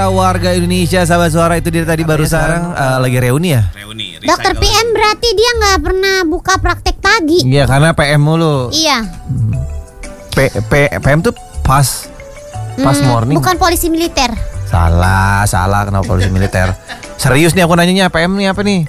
para warga Indonesia, sahabat suara, itu dia tadi barusan lagi reuni ya. Reuni. Dokter PM berarti dia nggak pernah buka praktek pagi. Iya, karena PM mulu. Iya. PM tuh pas morning. Bukan polisi militer. Salah kenapa polisi militer? Serius nih aku nanyanya, PM nih apa nih?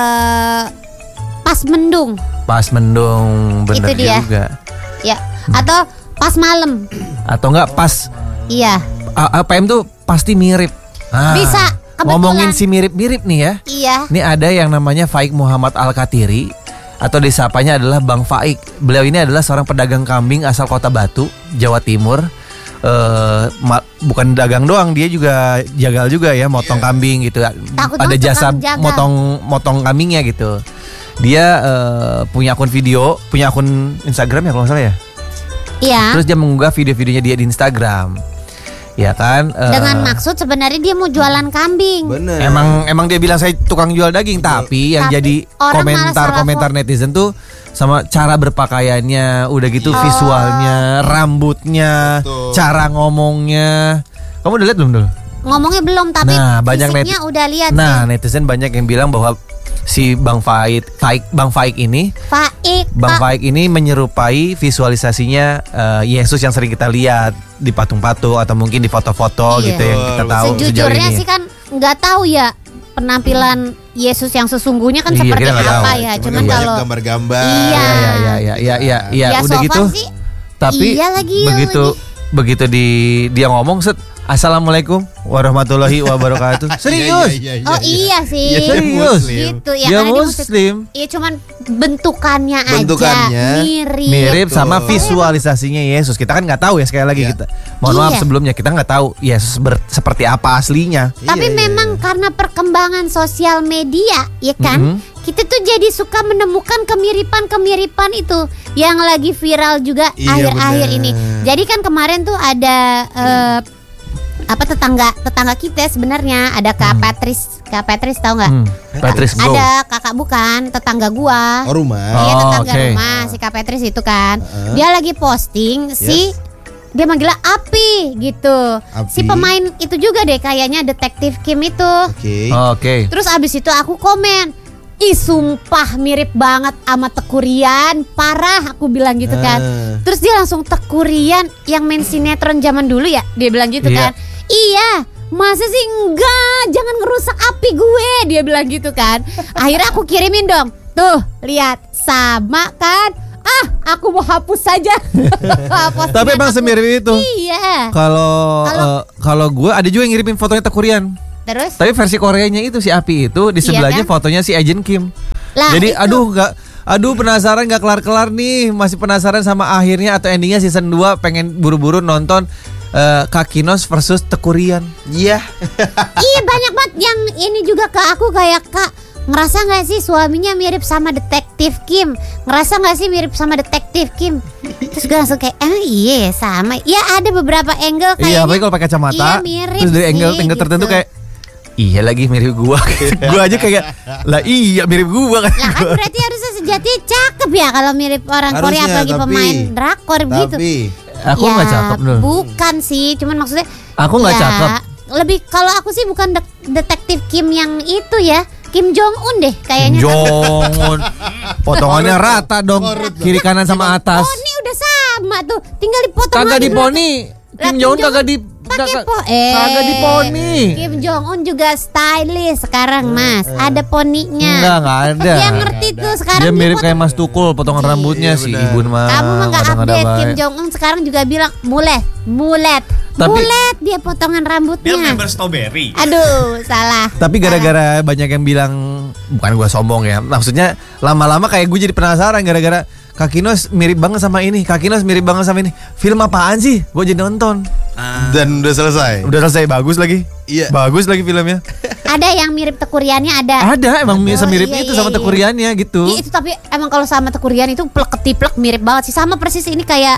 Pas mendung. Pas mendung, bener Itu dia. juga. Ya. Atau pas malam. Atau enggak pas? Iya. PM tuh pasti mirip. Bisa. Kebetulan. Ngomongin si mirip-mirip nih ya. Iya. Ini ada yang namanya Faik Muhammad Al-Katiri, atau disapanya adalah Bang Faik. Beliau ini adalah seorang pedagang kambing asal Kota Batu, Jawa Timur. Bukan dagang doang, dia juga jagal juga ya, motong kambing gitu. Takut Ada jasa jagal. motong kambingnya gitu. Dia punya akun video, punya akun Instagram ya kalau nggak salah ya. Iya. Terus dia mengunggah video-videonya dia di Instagram. Ya kan? Dengan maksud sebenarnya dia mau jualan kambing. Bener. Emang dia bilang saya tukang jual daging, tapi yang jadi orang malah komentar netizen tuh sama cara berpakaiannya, udah gitu visualnya, rambutnya, Betul. cara ngomongnya. Kamu udah lihat belum dulu? Ngomongnya belum, tapi fisiknya udah lihat Nah, sih. netizen banyak yang bilang bahwa si Bang Faik ini Bang Faik ini menyerupai visualisasinya Yesus yang sering kita lihat di patung-patung atau mungkin di foto-foto Iya. gitu yang kita tahu sejauh Sejujurnya ini. sih kan nggak tahu ya penampilan Yesus yang sesungguhnya kan Iya, seperti kita nggak tahu. apa ya. Cuman banyak kalau gambar-gambar. Iya. Ya Ya, udah so gitu. far sih, Tapi iya lagi, begitu dia ngomong set, Assalamualaikum warahmatullahi wabarakatuh. Serius? Oh iya sih. Iya, Serius? Gitu ya. Dia karena dia Muslim. Iya, cuman bentukannya Bentukannya aja mirip. Mirip Betul. sama visualisasinya Yesus. Kita kan nggak tahu ya, sekali lagi Iya. kita. Mohon maaf Iya. sebelumnya, kita nggak tahu Yesus seperti apa aslinya. Tapi Iya, memang karena perkembangan sosial media, ya kan? Kita tuh jadi suka menemukan kemiripan itu yang lagi viral juga Iya, akhir-akhir benar. ini. Jadi kan kemarin tuh ada tetangga kita sebenarnya ada Kak Patris tahu nggak? Patrice Go. Ada kakak bukan tetangga gua. Oh, rumah. Iya, Oh, tetangga oke. rumah si Kak Patris itu kan. Dia lagi posting dia manggilnya Api gitu. Api. Si pemain itu juga deh kayaknya detektif Kim itu. Oke. Oke. Terus abis itu aku komen, ih sumpah mirip banget sama Teku Rian, parah aku bilang gitu kan. Terus dia langsung Teku Rian yang main sinetron zaman dulu ya, dia bilang gitu Iya. kan. Iya, masa sih enggak, jangan ngerusak api gue, dia bilang gitu kan. Akhirnya aku kirimin dong, tuh lihat sama kan. Aku mau hapus saja. Tapi emang semirip itu. Iya. Kalau gue ada juga yang ngirimin fotonya Teku Rian. Terus? Tapi versi Koreanya itu si Api itu di sebelahnya kan? fotonya si Agent Kim. Lah, Jadi itu. aduh penasaran nggak kelar-kelar nih, masih penasaran sama akhirnya atau endingnya season 2, pengen buru-buru nonton Kak Kinos versus Teku Rian. Iya. Iya, banyak banget yang ini juga ke aku kayak, Kak, ngerasa gak sih suaminya mirip sama detektif Kim? Ngerasa gak sih mirip sama detektif Kim? Terus gue langsung kayak, iya sama. Ya ada beberapa angle kayaknya. Iya, apalagi kalau pakai kacamata. Iya, mirip terus dari sih, angle gitu. tertentu kayak iya lagi mirip gua. Gua aja kayak lah iya mirip gua kan. Lah kan berarti harusnya sejati cakep ya kalau mirip orang Korea, Harusnya, apalagi tapi- pemain drakor gitu. Tapi Aku nggak cakep dulu. Bukan sih, cuman maksudnya Aku nggak ya, cakep. Lebih kalau aku sih bukan detektif Kim yang itu ya, Kim Jong Un deh kayaknya. Jongon. Potongannya rata dong, kiri kanan sama atas. Oh, ini udah sama tuh, tinggal dipotong Kagak lagi di belakang. poni. Lah, Kim Jong Un Kim kagak di pakai kagak di poni. Kim Jong Un juga stylish sekarang, Mas. Ada poninya. Enggak ada. Dia ngerti tuh sekarang. Dia mirip dipotong. kayak Mas Tukul, potongan rambutnya si benar. Ibu mah. Kamu mah nggak kadang-kadang update. Kim baik. Jong Un sekarang juga bilang mulet. Tapi- Mulet dia potongan Dia rambutnya. member strawberry. Aduh, salah. Tapi gara-gara banyak yang bilang, bukan gua sombong ya, maksudnya lama-lama kayak gue jadi penasaran gara-gara Kak Kinos mirip banget sama ini, Kak Kinos mirip banget sama ini. Film apaan sih? Gue jadi nonton. dan udah selesai. Udah selesai, bagus lagi. Iya. Bagus lagi filmnya. Ada yang mirip Teku Riannya ada. Ada emang semirip iya, itu iya, sama iya. Teku Riannya gitu. Iya, itu tapi emang kalau sama Teku Rian itu plek ketiplek mirip banget sih. Sama persis ini kayak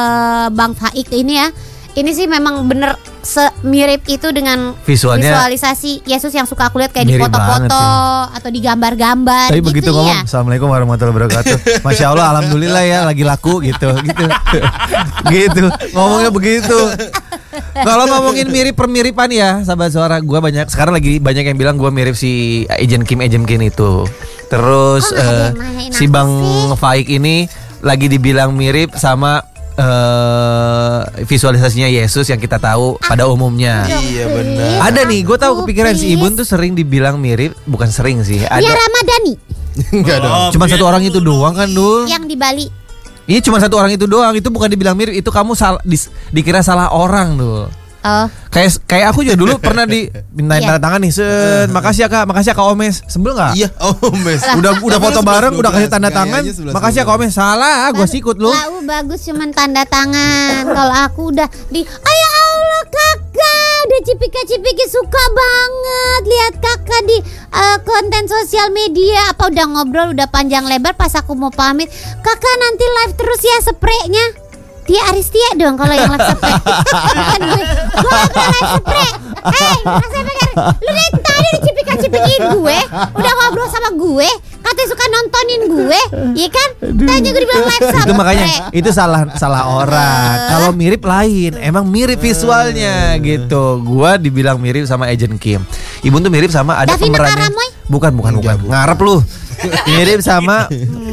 Bang Faik ini ya. Ini sih memang bener semirip itu dengan Visualnya visualisasi Yesus yang suka aku lihat kayak di mirip banget foto-foto sih. atau di gambar-gambar. Tapi gitu begitu ya. ngomong Assalamualaikum warahmatullahi wabarakatuh, Masya Allah, alhamdulillah ya lagi laku gitu. Gitu ngomongnya begitu. Kalau ngomongin mirip permiripan ya, sahabat suara, gue sekarang lagi banyak yang bilang gue mirip si Agent Kim itu. Terus Kok nggak ada yang nanyain si aku Bang sih? Faik ini lagi dibilang mirip sama visualisasinya Yesus yang kita tahu pada umumnya. Iya benar. Ada nih, gue tahu kepikiran si Ibun tuh sering dibilang mirip, bukan sering sih. Dia Ada, Ramadhani Enggak dong. cuma satu orang itu doang kan, Dul. yang di Bali. Ini cuma satu orang itu doang, itu bukan dibilang mirip, itu kamu dikira salah orang, Dul. Oh, Kayak aku juga dulu pernah dimintain Iya. tanda tangan nih, makasih ya Kak Omes. Sebel nggak? Iya, Mes. Udah foto bareng, udah kasih tanda 11, tangan. kayaknya 11. Makasih ya Kak Omes. Salah, gue sikut lu. lau bagus cuman tanda tangan. Kalau aku udah ya Allah kakak, udah cipika-cipiki suka banget lihat kakak di konten sosial media. Apa udah ngobrol udah panjang lebar pas aku mau pamit. Kakak nanti live terus ya spraynya. Tia Aristia dong kalau yang live spray. Bukan gue akan live spray. Rasanya pikir lu dari tadi dicipika-cipikin gue, udah ngobrol sama gue, katanya suka nontonin gue, iya kan? Tanya gue dibilang live sama Itu makanya spray. itu salah orang. Kalau mirip lain, emang mirip visualnya gitu. Gua dibilang mirip sama Agent Kim. Ibun tuh mirip sama ada Davina pemerannya. Karamoy? Bukan. Ngarep lu. Mirip sama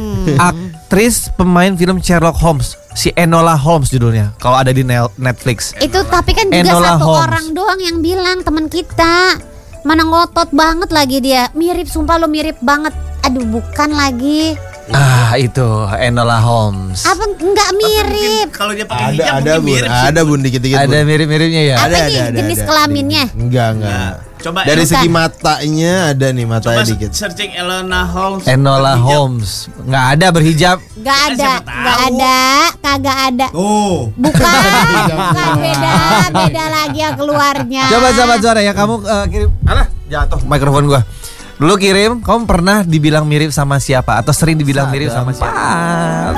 aktris pemain film Sherlock Holmes, si Enola Holmes judulnya. Kalau ada di Netflix. Itu tapi kan juga Enola satu Holmes. orang doang yang bilang, teman kita. Mana ngotot banget lagi dia. Mirip, sumpah lo mirip banget. Aduh bukan lagi. Itu Enola Holmes. Apa enggak mirip? Kalau dia pakai hijab Ada mungkin bun, mirip sih. ada bun dikit-dikit. Ada Bun. mirip-miripnya ya. Apa nih jenis kelaminnya? Enggak. Coba Dari Bukan. segi matanya ada nih, coba matanya dikit. searching Enola Holmes. Enola berhijab. Holmes nggak ada berhijab. Gak ada, siapa tahu. gak ada, kagak ada. Oh, Bukan beda lagi ya keluarnya. Coba sahabat suara ya kamu kirim. Alah, jatuh mikrofon gua. Dulu kirim, kamu pernah dibilang mirip sama siapa atau sering dibilang mirip sama siapa?